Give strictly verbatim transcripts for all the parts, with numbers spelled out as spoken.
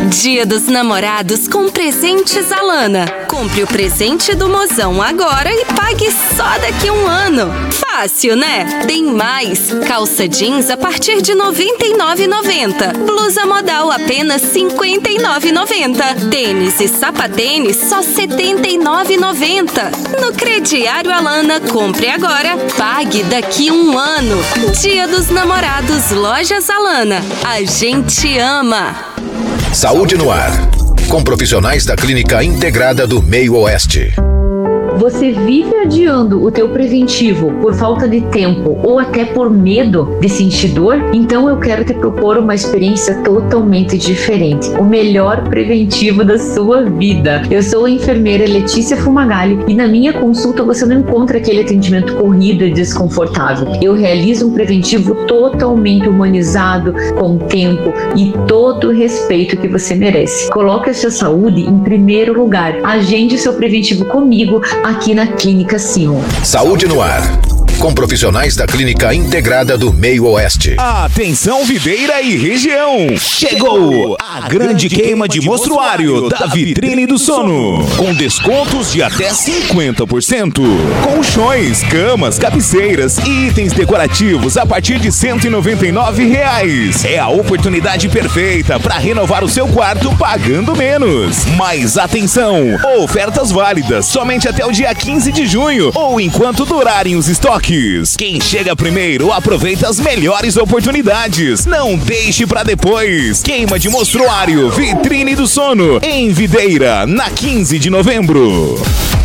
Dia dos Namorados com presentes Alana. Compre o presente do mozão agora e pague só daqui a um ano. Fácil, né? Tem mais. Calça jeans a partir de noventa e nove reais e noventa centavos. Blusa modal apenas cinquenta e nove reais e noventa centavos. Tênis e sapatênis só setenta e nove reais e noventa centavos. No crediário Alana, compre agora, pague daqui a um ano. Dia dos Namorados, Lojas Alana. A gente ama. Saúde no ar, com profissionais da Clínica Integrada do Meio Oeste. Você vive adiando o teu preventivo por falta de tempo ou até por medo de sentir dor? Então eu quero te propor uma experiência totalmente diferente. O melhor preventivo da sua vida. Eu sou a enfermeira Letícia Fumagalli e na minha consulta você não encontra aquele atendimento corrido e desconfortável. Eu realizo um preventivo totalmente humanizado, com tempo e todo o respeito que você merece. Coloque a sua saúde em primeiro lugar. Agende seu preventivo comigo aqui na Clínica Sion. Saúde no ar, com profissionais da Clínica Integrada do Meio Oeste. Atenção, Videira e região! Chegou a grande queima de mostruário da Vitrine do Sono, com descontos de até cinquenta por cento. Colchões, camas, cabeceiras e itens decorativos a partir de cento e noventa e nove reais. É a oportunidade perfeita para renovar o seu quarto pagando menos. Mas atenção! Ofertas válidas somente até o dia quinze de junho ou enquanto durarem os estoques. Quem chega primeiro aproveita as melhores oportunidades. Não deixe pra depois. Queima de mostruário Vitrine do Sono em Videira, na quinze de novembro.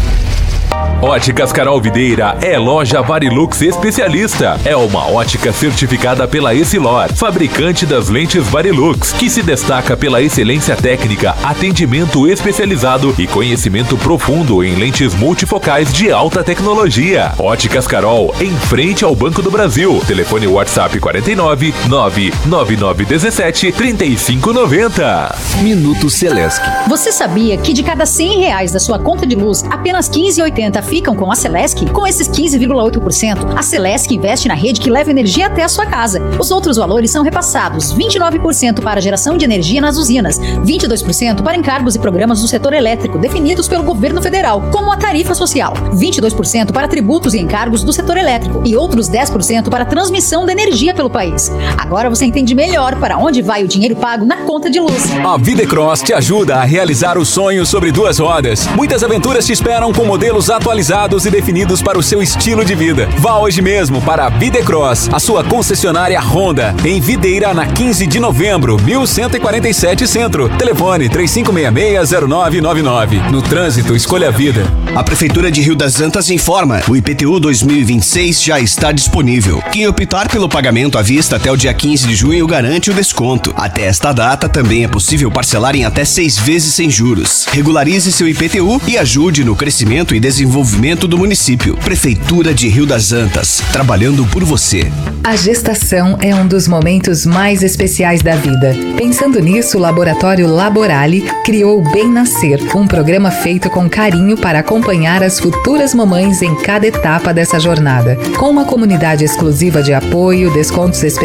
Óticas Carol Videira é loja Varilux especialista. É uma ótica certificada pela Essilor, fabricante das lentes Varilux, que se destaca pela excelência técnica, atendimento especializado e conhecimento profundo em lentes multifocais de alta tecnologia. Óticas Carol, em frente ao Banco do Brasil. Telefone WhatsApp quarenta e nove, nove nove nove um sete, três cinco nove zero. Minuto Celesc. Você sabia que de cada cem reais da sua conta de luz, apenas quinze reais e oitenta centavos ficam com a Celesc? Com esses quinze vírgula oito por cento, a Celesc investe na rede que leva energia até a sua casa. Os outros valores são repassados: vinte e nove por cento para geração de energia nas usinas, vinte e dois por cento para encargos e programas do setor elétrico definidos pelo governo federal, como a tarifa social, vinte e dois por cento para tributos e encargos do setor elétrico e outros dez por cento para transmissão de energia pelo país. Agora você entende melhor para onde vai o dinheiro pago na conta de luz. A Videcross te ajuda a realizar o sonho sobre duas rodas. Muitas aventuras te esperam com modelos atualizados e definidos para o seu estilo de vida. Vá hoje mesmo para a Videcross, a sua concessionária Honda, em Videira, na quinze de novembro, mil cento e quarenta e sete Centro. Telefone três cinco seis seis, zero nove nove nove. No trânsito, escolha a vida. A Prefeitura de Rio das Antas informa: o I P T U dois mil e vinte e seis já está disponível. Quem optar pelo pagamento à vista até o dia quinze de junho garante o desconto. Até esta data também é possível parcelar em até seis vezes sem juros. Regularize seu I P T U e ajude no crescimento e desenvolvimento do município. Prefeitura de Rio das Antas, trabalhando por você. A gestação é um dos momentos mais especiais da vida. Pensando nisso, o Laboratório Laborale criou o Bem Nascer, um programa feito com carinho para acompanhar as futuras mamães em cada etapa dessa jornada. Com uma comunidade exclusiva de apoio, descontos especiais